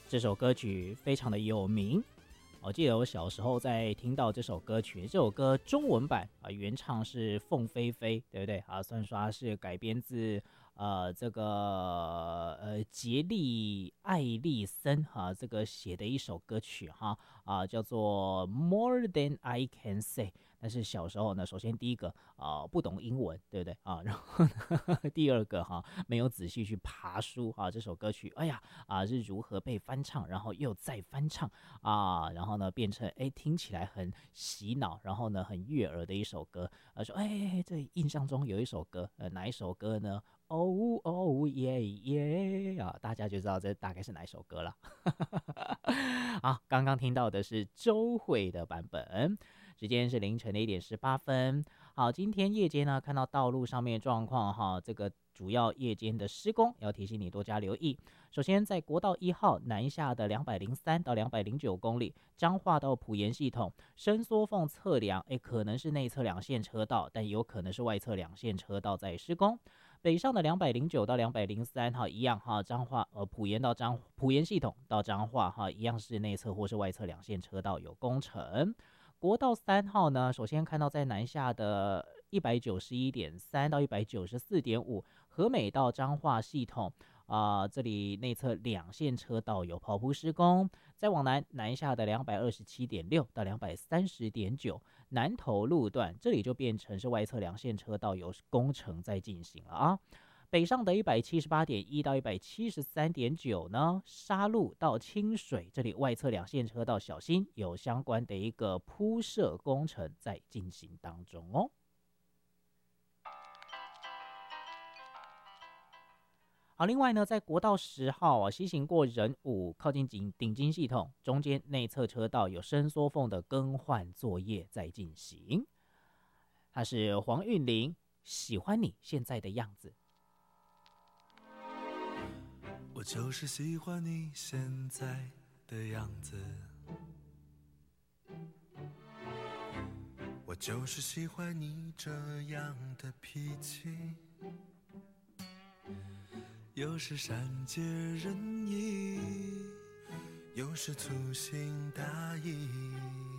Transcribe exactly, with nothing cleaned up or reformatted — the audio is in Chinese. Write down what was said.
这首歌曲非常的有名。我记得我小时候在听到这首歌曲，这首歌中文版啊，原唱是凤飞飞，对不对啊？虽然说它是改编自呃这个呃杰利艾利森哈、啊、这个写的一首歌曲哈啊，叫做 More Than I Can Say。但是小时候呢，首先第一个啊、呃、不懂英文，对不对啊？然后呢第二个哈、啊、没有仔细去爬书啊，这首歌曲哎呀啊是如何被翻唱，然后又再翻唱啊，然后呢变成哎听起来很洗脑，然后呢很悦耳的一首歌。啊说哎这印象中有一首歌，呃哪一首歌呢？哦哦耶耶啊，大家就知道这大概是哪一首歌了。好，刚刚听到的是周蕙的版本。时间是凌晨的一点十八分。好，今天夜间呢，看到道路上面状况哈，这个主要夜间的施工，要提醒你多加留意。首先，在国道一号南下的两百零三到两百零九公里，彰化到埔盐系统伸缩缝测量，诶，可能是内侧两线车道，但有可能是外侧两线车道在施工。北上的两百零九到两百零三哈，一样哈，彰化呃埔盐到彰埔盐系统到彰化哈，一样是内侧或是外侧两线车道有工程。国道三号呢，首先看到在南下的一百九十一点三到一百九十四点五，和美到彰化系统啊、呃，这里内侧两线车道有刨铺施工。再往南南下的两百二十七点六到两百三十点九，南投路段这里就变成是外侧两线车道有工程在进行了啊。北上的一百七十八点一到一百七十三点九呢，沙鹿到清水这里外侧两线车道小心有相关的一个铺设工程在进行当中哦。好，另外呢，在国道十号啊，西行过仁武，靠近顶顶金系统中间内侧车道有伸缩缝的更换作业在进行。他是黄韵玲，喜欢你现在的样子。 我就是喜欢你现在的样子，我就是喜欢你这样的脾气，有时善解人意，有时粗心大意，